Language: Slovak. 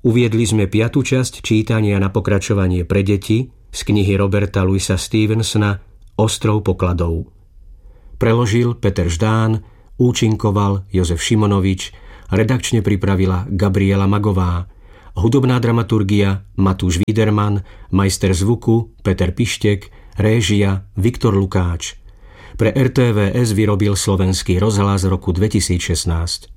Uviedli sme 5. časť čítania na pokračovanie pre deti z knihy Roberta Louisa Stevensona Ostrov pokladov. Preložil Peter Ždán, účinkoval Jozef Šimonovič, redakčne pripravila Gabriela Magová. Hudobná dramaturgia Matúš Wiederman, majster zvuku Peter Pištek, réžia Viktor Lukáč. Pre RTVS vyrobil Slovenský rozhlas roku 2016.